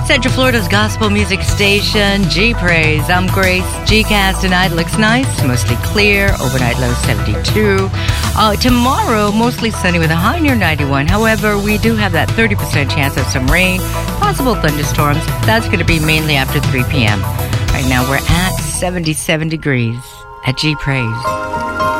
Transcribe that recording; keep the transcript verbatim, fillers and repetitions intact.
Central Florida's gospel music station, G Praise. I'm Grace. G-Cast tonight looks nice, mostly clear, overnight low seventy-two. Uh, tomorrow, mostly sunny with a high near ninety-one. However, we do have that thirty percent chance of some rain, possible thunderstorms. That's going to be mainly after three p.m. Right now, we're at seventy-seven degrees at G Praise.